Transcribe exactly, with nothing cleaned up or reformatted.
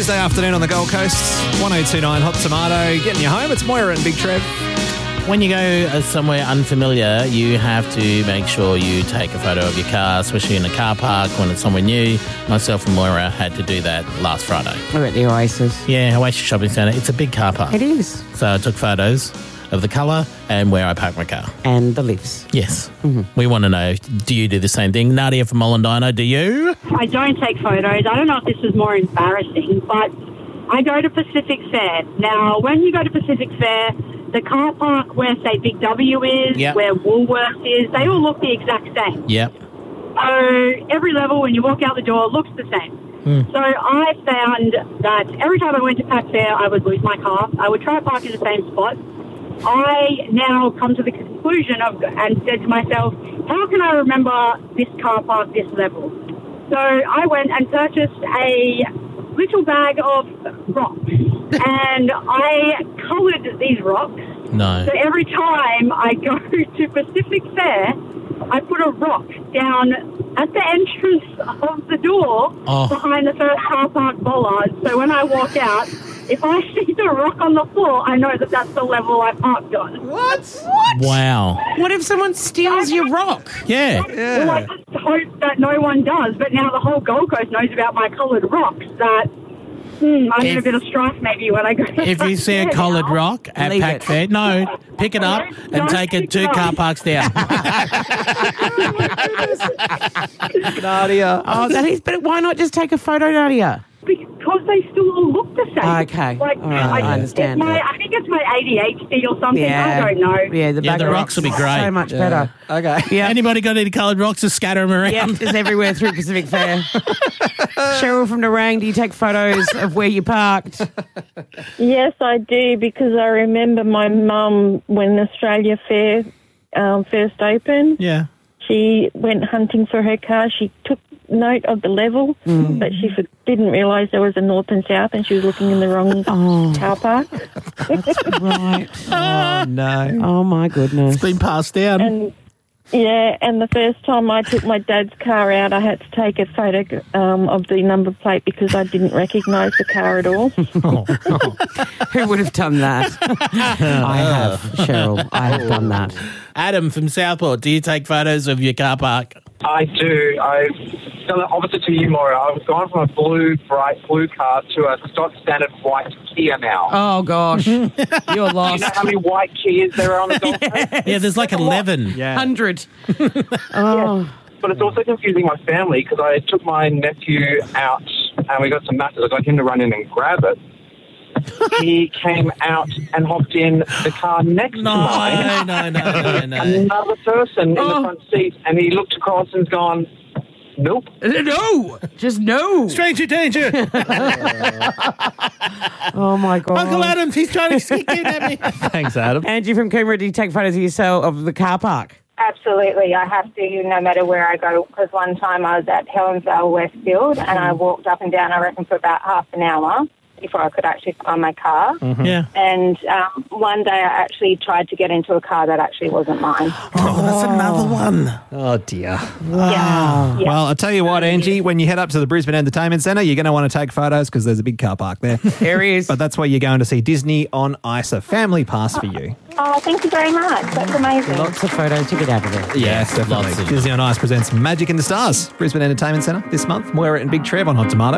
Thursday afternoon on the Gold Coast. one oh two nine Hot Tomato. Getting you home. It's Moira and Big Trev. When you go uh, somewhere unfamiliar, you have to make sure you take a photo of your car, especially in a car park when it's somewhere new. Myself and Moira had to do that last Friday. We're at the Oasis. Yeah, Oasis Shopping Centre. It's a big car park. It is. So I took photos of the colour and where I parked my car. And the lifts. Yes. Mm-hmm. We want to know, do you do the same thing? Nadia from Molondino, do you? I don't take photos. I don't know if this is more embarrassing, but I go to Pacific Fair. Now, when you go to Pacific Fair, the car park where, say, Big W is, yep. where Woolworths is, they all look the exact same. Yep. So every level, when you walk out the door, looks the same. Mm. So I found that every time I went to Pac Fair, I would lose my car. I would try to park in the same spot. I now come to the conclusion of and said to myself, how can I remember this car park, this level? So I went and purchased a little bag of rocks, and I coloured these rocks. No. So every time I go to Pacific Fair, I put a rock down at the entrance of the door oh. behind the first car park bollard. So when I walk out, if I see the rock on the floor, I know that that's the level I parked on. What? What? Wow. What if someone steals your rock? Yeah. yeah. Well, I just hope that no one does. But now the whole Gold Coast knows about my coloured rocks that hmm, I'm in a bit of strife maybe when I go to If you see a coloured now. rock at Leave Pac it. Fair, no, pick it up and Don't take it pick two it up. car parks down. Nadia. Oh, that is. But why not just take a photo, Nadia? Because they still all look the same. Okay. Like, All right, I understand it's my, I think it's my A D H D or something. I don't know. Yeah, the, Yeah, bag the of rocks will be great. So much Yeah. better. Okay. Yeah. Anybody got any coloured rocks to scatter them around? Yeah, just everywhere through Pacific Fair. Cheryl from Nerang, do you take photos of where you parked? Yes, I do, because I remember my mum, when Australia Fair um, first opened, Yeah. she went hunting for her car. She took note of the level, Mm. but she f- didn't realise there was a north and south, and she was looking in the wrong Oh. car park. Right. Oh, no. Oh, my goodness. It's been passed down. And yeah, and the first time I took my dad's car out, I had to take a photo um, of the number plate because I didn't recognise the car at all. Who would have done that? I have, Cheryl. I have done that. Adam from Southport, do you take photos of your car park? I do. I've done it opposite to you, Moira. I've gone from a blue, bright blue car to a stock standard white Kia now. Oh, gosh. You're Do you lost. know how many white Kias there are on the Gold Coast? Yeah, there's like eleven. Yeah. Hundred. Oh. But it's also confusing my family because I took my nephew out and we got some matches. I got him to run in and grab it. He came out and hopped in the car next No, to mine. no, no, no, no. Another person in Oh. the front seat, and he looked across and's gone, nope. No. Just no. Stranger danger. Oh, my God. Uncle Adam, he's trying to sneak in at me. Thanks, Adam. Angie from Coomera, do you take photos of yourself of the car park? Absolutely, I have to, no matter where I go, because one time I was at Helensvale Westfield and I walked up and down, I reckon, for about half an hour before I could actually find my car. Mm-hmm. Yeah. And um, one day I actually tried to get into a car that actually wasn't mine. Oh, that's another one. Oh, dear. Yeah. yeah. Well, I'll tell you what, Angie, when you head up to the Brisbane Entertainment Centre, you're going to want to take photos because there's a big car park there. There he is. But that's where you're going to see Disney on Ice, a family pass for you. Oh, thank you very much. That's amazing. Lots of photos to get out of there. Yes, definitely. lots of- Disney on Ice presents Magic in the Stars, Brisbane Entertainment Centre this month. Moira and Big Trev on Hot Tomato.